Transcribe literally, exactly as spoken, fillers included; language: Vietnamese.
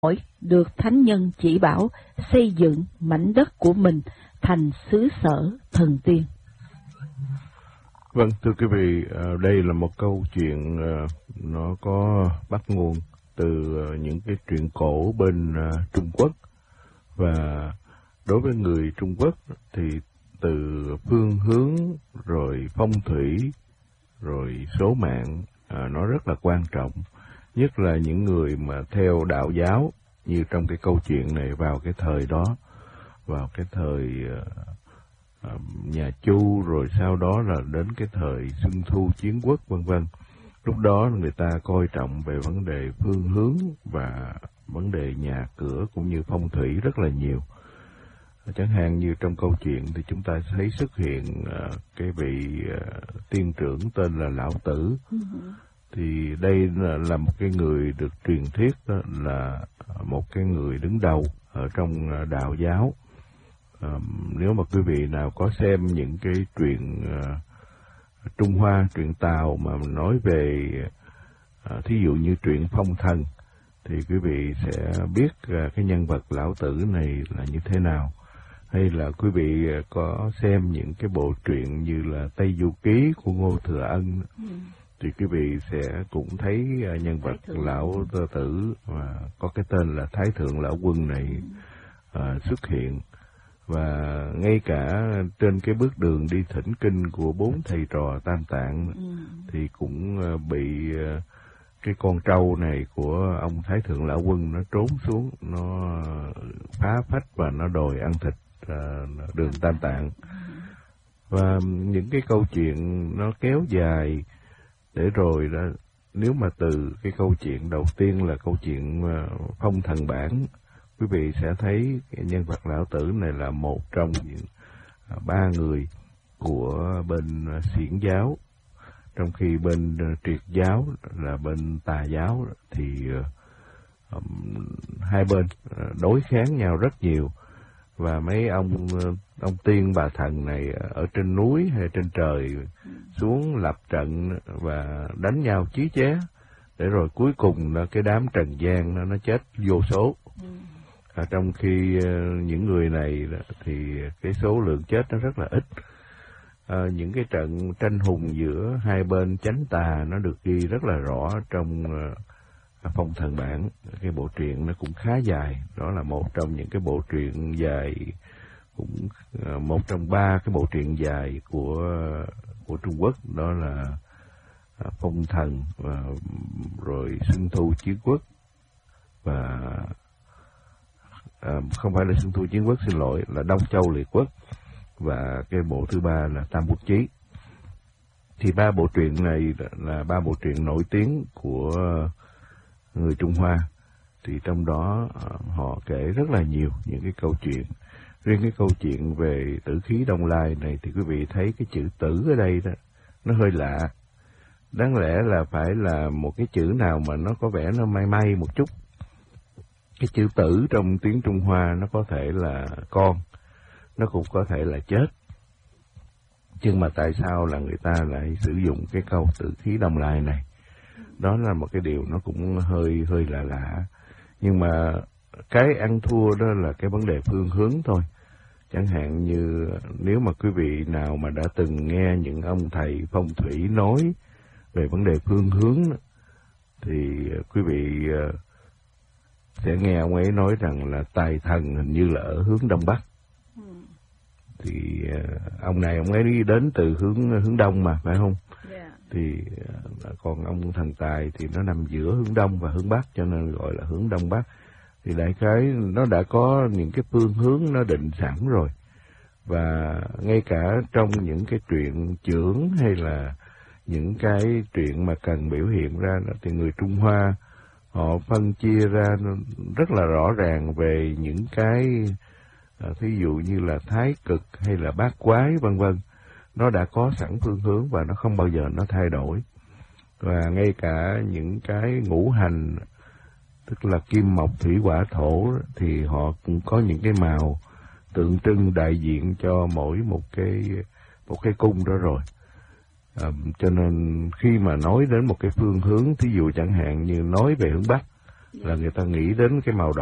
Mỗi được thánh nhân chỉ bảo xây dựng mảnh đất của mình thành xứ sở thần tiên. Vâng, thưa quý vị, đây là một câu chuyện nó có bắt nguồn từ những cái truyện cổ bên Trung Quốc. Và đối với người Trung Quốc thì từ phương hướng rồi phong thủy rồi số mạng nó rất là quan trọng. Nhất là những người mà theo đạo giáo, như trong cái câu chuyện này vào cái thời đó, vào cái thời uh, nhà Chu, rồi sau đó là đến cái thời Xuân Thu Chiến Quốc vân vân. Lúc đó người ta coi trọng về vấn đề phương hướng và vấn đề nhà cửa cũng như phong thủy rất là nhiều. Chẳng hạn như trong câu chuyện thì chúng ta thấy xuất hiện uh, cái vị uh, tiên trưởng tên là Lão Tử. Uh-huh. Thì đây là, là một cái người được truyền thuyết đó là một cái người đứng đầu ở trong đạo giáo. À, nếu mà quý vị nào có xem những cái truyện uh, Trung Hoa, truyện Tàu mà nói về uh, thí dụ như truyện Phong Thần, thì quý vị sẽ biết uh, cái nhân vật Lão Tử này là như thế nào. Hay là quý vị uh, có xem những cái bộ truyện như là Tây Du Ký của Ngô Thừa Ân, ừ. thì quý vị sẽ cũng thấy nhân vật Lão Tử và có cái tên là Thái Thượng Lão Quân này uh, xuất hiện. Và ngay cả trên cái bước đường đi thỉnh kinh của bốn thầy trò Tam Tạng ừ. thì cũng uh, bị uh, cái con trâu này của ông Thái Thượng Lão Quân nó trốn xuống, nó phá phách và nó đòi ăn thịt uh, đường Tam Tạng. Và những cái câu chuyện nó kéo dài. Để rồi đó, nếu mà từ cái câu chuyện đầu tiên là câu chuyện Phong Thần Bảng, quý vị sẽ thấy cái nhân vật Lão Tử này là một trong những ba người của bên Xiển giáo, trong khi bên Triệt giáo là bên Tà giáo thì um, hai bên đối kháng nhau rất nhiều. Và mấy ông ông tiên bà thần này ở trên núi hay trên trời xuống lập trận và đánh nhau chí chóe, để rồi cuối cùng là cái đám trần gian nó nó chết vô số. À, trong khi những người này thì cái số lượng chết nó rất là ít. À, những cái trận tranh hùng giữa hai bên chánh tà nó được ghi rất là rõ trong Phong Thần Bảng. Cái bộ truyện nó cũng khá dài, đó là một trong những cái bộ truyện dài, cũng một trong ba cái bộ truyện dài của của Trung Quốc, đó là Phong Thần và rồi Xuân Thu Chiến Quốc và à, không phải là Xuân Thu Chiến Quốc, xin lỗi, là Đông Châu Liệt Quốc, và cái bộ thứ ba là Tam Quốc Chí. Thì ba bộ truyện này là ba bộ truyện nổi tiếng của người Trung Hoa. Thì trong đó họ kể rất là nhiều những cái câu chuyện. Riêng cái câu chuyện về tử khí Đông Lai này thì quý vị thấy cái chữ tử ở đây đó nó hơi lạ. Đáng lẽ là phải là một cái chữ nào mà nó có vẻ nó may may một chút. Cái chữ tử trong tiếng Trung Hoa nó có thể là con, nó cũng có thể là chết. Nhưng mà tại sao là người ta lại sử dụng cái câu tử khí Đông Lai này? Đó là một cái điều nó cũng hơi hơi lạ lạ. Nhưng mà cái ăn thua đó là cái vấn đề phương hướng thôi. Chẳng hạn như nếu mà quý vị nào mà đã từng nghe những ông thầy phong thủy nói về vấn đề phương hướng đó, thì quý vị sẽ nghe ông ấy nói rằng là tài thần hình như là ở hướng Đông Bắc. Ừ. Thì ông này ông ấy đi đến từ hướng hướng Đông mà, phải không? Yeah. Thì còn ông thần tài thì nó nằm giữa hướng Đông và hướng Bắc, cho nên gọi là hướng Đông Bắc. Thì đại khái nó đã có những cái phương hướng nó định sẵn rồi. Và ngay cả trong những cái truyện chưởng hay là những cái chuyện mà cần biểu hiện ra thì người Trung Hoa họ phân chia ra rất là rõ ràng về những cái thí dụ như là thái cực hay là bát quái vân vân. Nó đã có sẵn phương hướng và nó không bao giờ nó thay đổi. Và ngay cả những cái ngũ hành, tức là kim mộc thủy hỏa thổ, thì họ cũng có những cái màu tượng trưng đại diện cho mỗi một cái một cái cung đó rồi. À, cho nên khi mà nói đến một cái phương hướng, thí dụ chẳng hạn như nói về hướng Bắc là người ta nghĩ đến cái màu đỏ